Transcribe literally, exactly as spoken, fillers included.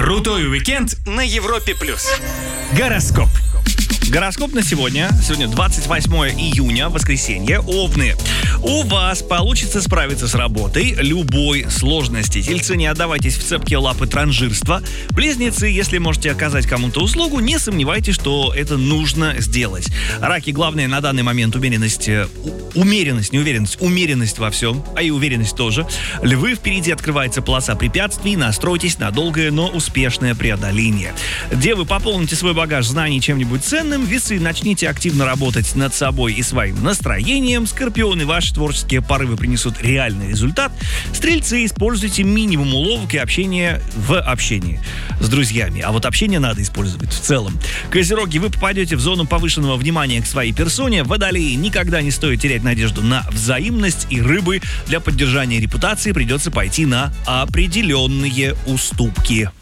Крутой уикенд на Европе плюс. Гороскоп. Гороскоп на сегодня. Сегодня двадцать восьмое июня, воскресенье. Овны. У вас получится справиться с работой любой сложности. Тельцы, не отдавайтесь в цепкие лапы транжирства. Близнецы, если можете оказать кому-то услугу, не сомневайтесь, что это нужно сделать. Раки, главное на данный момент умеренность, умеренность, не уверенность, умеренность во всем, а и уверенность тоже. Львы, впереди открывается полоса препятствий, настройтесь на долгое, но успешное преодоление. Девы, пополните свой багаж знаний чем-нибудь ценным. Весы, начните активно работать над собой и своим настроением. Скорпионы, ваши творческие порывы принесут реальный результат. Стрельцы, используйте минимум уловок и общения в общении с друзьями. А вот общение надо использовать в целом. Козероги, вы попадете в зону повышенного внимания к своей персоне. Водолеи, никогда не стоит терять надежду на взаимность. И рыбы, для поддержания репутации придется пойти на определенные уступки.